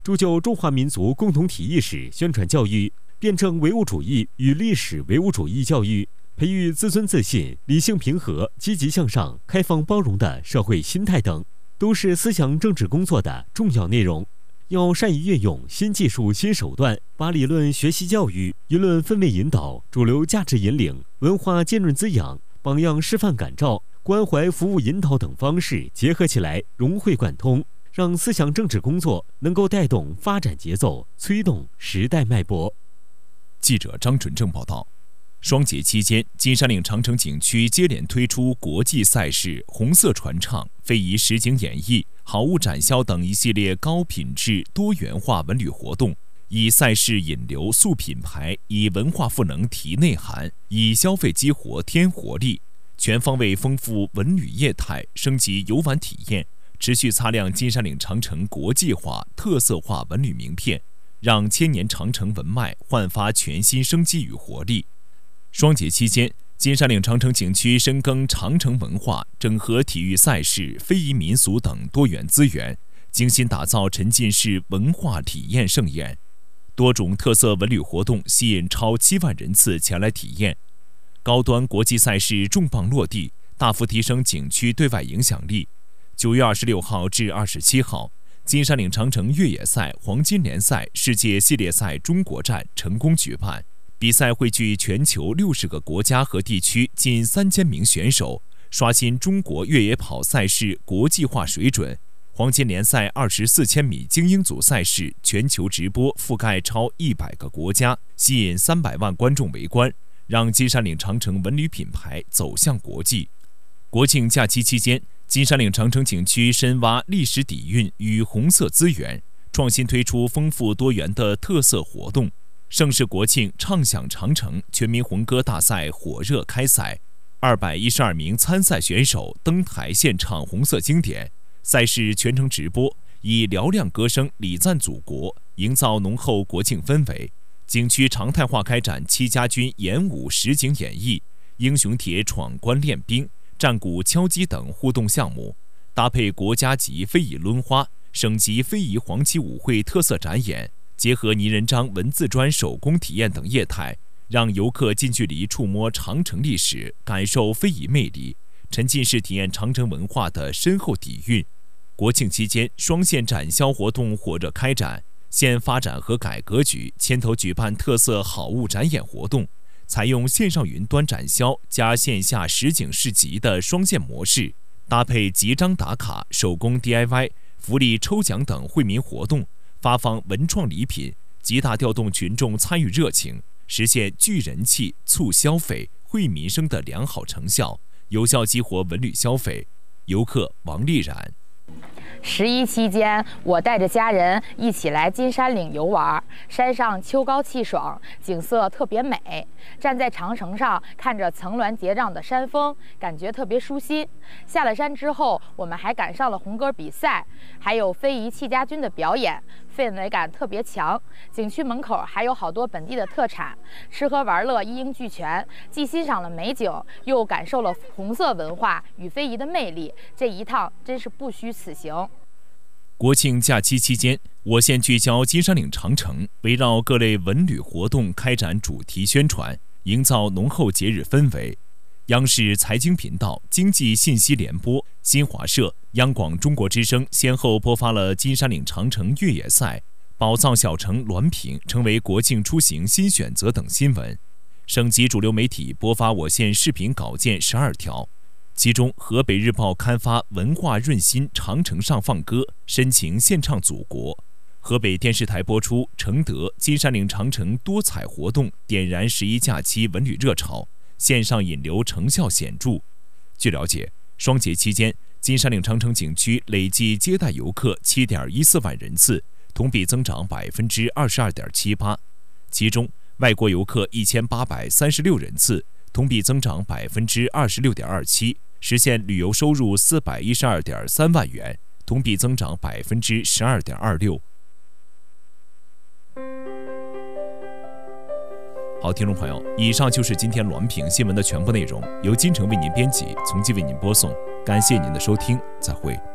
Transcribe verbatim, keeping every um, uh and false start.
铸就中华民族共同体意识宣传教育，辩证唯物主义与历史唯物主义教育，培育自尊自信、理性平和、积极向上、开放包容的社会心态等，都是思想政治工作的重要内容。要善于运用新技术、新手段，把理论学习教育、舆论氛围引导、主流价值引领、文化浸润滋养、榜样示范感召、关怀服务引导等方式结合起来，融会贯通，让思想政治工作能够带动发展节奏，催动时代脉搏。 记者张准正报道。双节期间，金山岭长城景区接连推出国际赛事、红色传唱、非遗实景演绎、好物展销等一系列高品质多元化文旅活动，以赛事引流塑品牌，以文化赋能提内涵，以消费激活添活力，全方位丰富文旅业态，升级游玩体验，持续擦亮金山岭长城国际化、特色化文旅名片，让千年长城文脉焕发全新生机与活力。双节期间，金山岭长城景区深耕长城文化，整合体育赛事、非遗民俗等多元资源，精心打造沉浸式文化体验盛宴。多种特色文旅活动吸引超七万人次前来体验，高端国际赛事重磅落地，大幅提升景区对外影响力。九月二十六号至二十七号，金山岭长城越野赛黄金联赛世界系列赛中国站成功举办。比赛汇聚全球六十个国家和地区近三千名选手，刷新中国越野跑赛事国际化水准。黄金联赛二十四千米精英组赛事全球直播覆盖超一百个国家，吸引三百万观众围观，让金山岭长城文旅品牌走向国际。国庆假期期间，金山岭长城景区深挖历史底蕴与红色资源，创新推出丰富多元的特色活动。盛世国庆畅享长城全民红歌大赛火热开赛，二百一十二名参赛选手登台献唱红色经典，赛事全程直播，以嘹亮歌声礼赞祖国，营造浓厚国庆氛围。景区常态化开展戚家军演武实景演绎、英雄帖闯关练兵、战鼓敲击等互动项目，搭配国家级非遗抡花、省级非遗黄旗舞会特色展演，结合泥人张文字砖手工体验等业态，让游客近距离触摸长城历史，感受非遗魅力，沉浸式体验长城文化的深厚底蕴。国庆期间，双线展销活动火热开展，县发展和改革局牵头举办特色好物展演活动，采用线上云端展销加线下实景市集的双线模式，搭配集章打卡、手工 D I Y、福利抽奖等惠民活动，发放文创礼品，极大调动群众参与热情，实现聚人气、促消费、惠民生的良好成效，有效激活文旅消费。游客王丽然。 十一期间，我带着家人一起来金山岭游玩，山上秋高气爽，景色特别美。站在长城上，看着层峦叠嶂的山峰，感觉特别舒心。下了山之后，我们还赶上了红歌比赛，还有非遗戚家军的表演，氛围感特别强。景区门口还有好多本地的特产，吃喝玩乐一应俱全，既欣赏了美景，又感受了红色文化与非遗的魅力。这一趟真是不虚此行。 国庆假期期间，我县聚焦金山岭长城，围绕各类文旅活动开展主题宣传，营造浓厚节日氛围。央视财经频道、经济信息联播、新华社、央广中国之声先后播发了金山岭长城越野赛、宝藏小城滦平成为国庆出行新选择等新闻。省级主流媒体播发我县视频稿件十二条。其中，河北日报刊发文化润心长城上放歌，深情献唱祖国；河北电视台播出承德金山岭长城多彩活动，点燃十一假期文旅热潮，线上引流成效显著。据了解，双节期间，金山岭长城景区累计接待游客七点一四万人次，同比增长百分之二十二点七八。其中，外国游客一千八百三十六人次，同比增长百分之二十六点二七。实现旅游收入四百一十二点三万元，同比增长百分之十二点二六。好，听众朋友，以上就是今天滦平新闻的全部内容，由金城为您编辑，从即为您播送。感谢您的收听，再会。